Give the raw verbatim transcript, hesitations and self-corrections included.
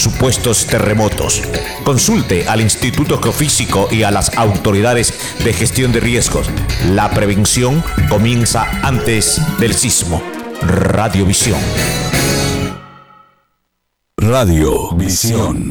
supuestos terremotos. Consulte al Instituto Geofísico y a las autoridades de gestión de riesgos. La prevención comienza antes del sismo. Radiovisión. Radiovisión.